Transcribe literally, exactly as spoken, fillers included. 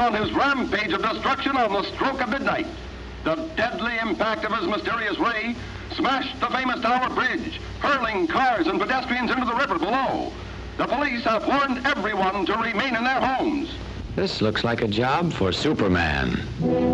on his rampage of destruction on the stroke of midnight. The deadly impact of his mysterious ray smashed the famous Tower Bridge, hurling cars and pedestrians into the river below. The police have warned everyone to remain in their homes. This looks like a job for Superman.